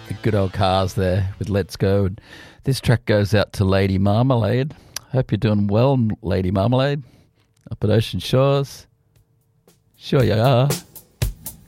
The good old Cars there with Let's Go. And this track goes out to Lady Marmalade. Hope you're doing well, Lady Marmalade, up at Ocean Shores. Sure you are.